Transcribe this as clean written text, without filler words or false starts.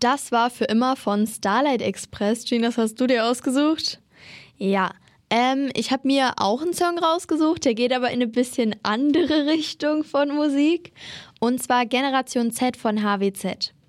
Das war Für immer von Starlight Express. Gina, das hast du dir ausgesucht? Ja, ich habe mir auch einen Song rausgesucht, der geht aber in eine bisschen andere Richtung von Musik. Und zwar Generation Z von HWZ.